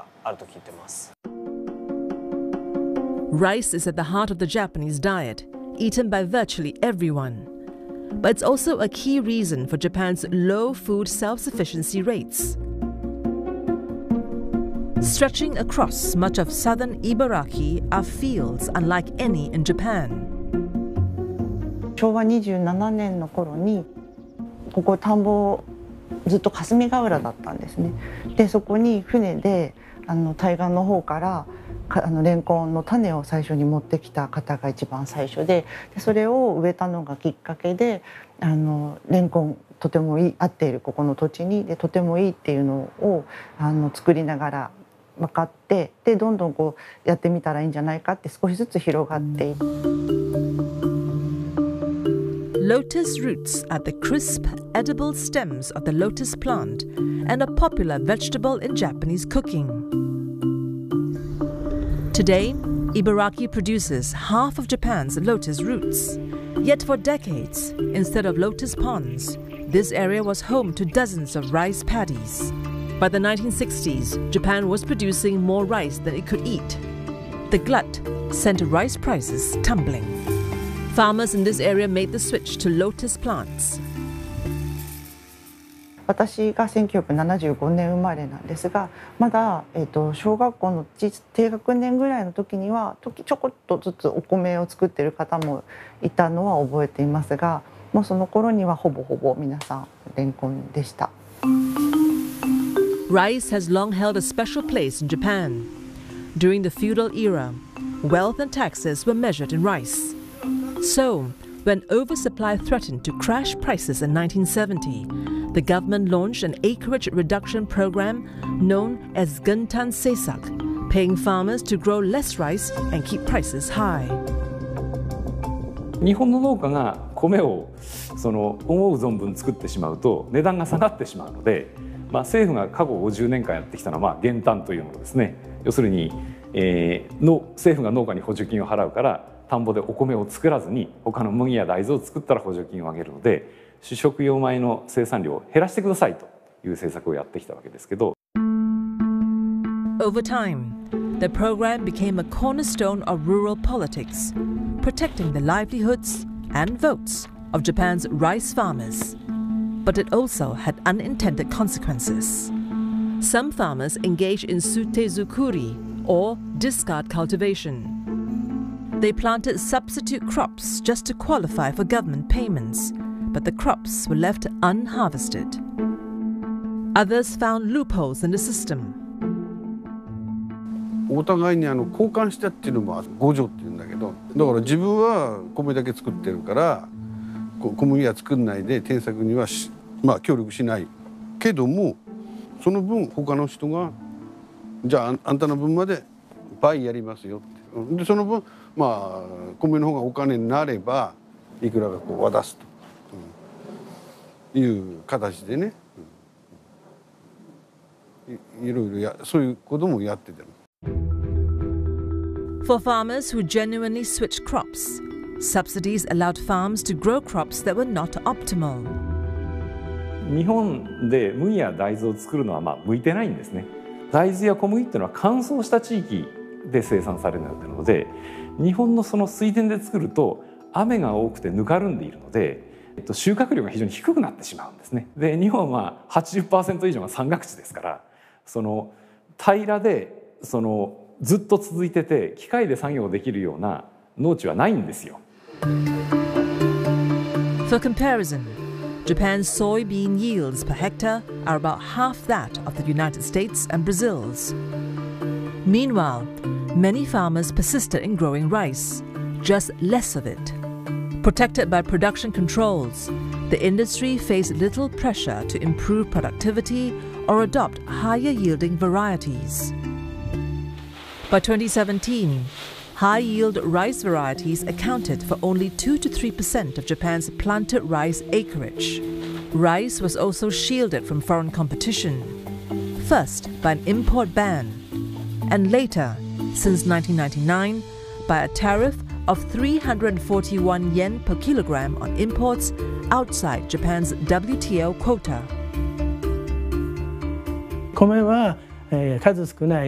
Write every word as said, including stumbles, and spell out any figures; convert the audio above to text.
があると聞いてます。 Rice is at the heart of the Japanese diet, eaten by virtually everyone. But it's also a key reason for Japan's low food self-sufficiency rates. Stretching across much of southern Ibaraki are fields unlike any in Japan. しょうわにじゅうななねんの頃にここ田んぼずっと霞ヶ浦だったんですね。でそこに船であの対岸の方からあのレンコンの種を最初に持ってきた方が一番最初 で, でそれを植えたのがきっかけであのレンコンとてもいい合っているここの土地にでとてもいいっていうのをあの作りながら分かってでどんどんこうやってみたらいいんじゃないかって少しずつ広がっていって。 Lotus roots are the crisp, edible stems of the lotus plant and a popular vegetable in Japanese cooking. Today, Ibaraki produces half of Japan's lotus roots. Yet for decades, instead of lotus ponds, this area was home to dozens of rice paddies. By the nineteen sixties, Japan was producing more rice than it could eat. The glut sent rice prices tumbling. Farmers in this area made the switch to lotus plants. 私がせんきゅうひゃくななじゅうごねん生まれなんですが、まだ、えー、と小学校の低学年ぐらいの時にはちょこっとずつお米を作っている方もいたのは覚えていますが、もうその頃にはほぼほぼ皆さんレンコンでした。 Rice has long held a special place in Japan. During the feudal era, wealth and taxes were measured in rice. So, when oversupply threatened to crash prices in nineteen seventy, the government launched an acreage reduction program known as Guntan Seisak, paying farmers to grow less rice and keep prices high. 日本の農家が米をその思う存分作ってしまうと値段が下がってしまうので、まあ、政府が過去ごじゅうねんかんやってきたのはまあ減反というものですね。要するに、えー、の政府が農家に補助金を払うから田んぼでお米を作らずに他の麦や大豆を作ったら補助金を上げるので主食用米の生産量を減らしてくださいという政策をやってきたわけですけど。 Over time, the program became a cornerstone of rural politics, protecting the livelihoods and votes of Japan's rice farmers. But it also had unintended consequences. Some farmers engaged in sutezukuri, or discard cultivation. They planted substitute crops just to qualify for government payments, but the crops were left unharvested. Others found loopholes in the system. お互いにあの交換したっていうのも互助っていうんだけど、だから自分は米だけ作ってるから小麦は作んないで添削にはまあ協力しないけども、その分他の人がじゃああんたの分まで倍やりますよって。でその分まあ米の方がお金になればいくらかこう渡すという形でね、いろいろやそういうこともやってて。 For farmers who genuinely switched crops, subsidies allowed farms to grow crops that were not optimal. 日本で麦や大豆を作るのはまあ向いてないんですね。大豆や小麦っていうのは乾燥した地域で生産されるので、日本のその水田で作ると雨が多くてぬかるんでいるので、えっと、収穫量が非常に低くなってしまうんですね。で日本は はちじゅっパーセント 以上が山岳地ですから、その平らでそのずっと続いてて機械で作業できるような農地はないんですよ。 For comparison, Japan's soybean yields per hectare are about half that of the United States and Brazil's. Meanwhile, many farmers persisted in growing rice, just less of it. Protected by production controls, the industry faced little pressure to improve productivity or adopt higher-yielding varieties. By twenty seventeen, high-yield rice varieties accounted for only two to three percent of Japan's planted rice acreage. Rice was also shielded from foreign competition, first by an import ban, and later, since nineteen ninety-nine, by a tariff of three hundred forty-one yen per kilogram on imports outside Japan's W T O quota. 米は、えー、数少ない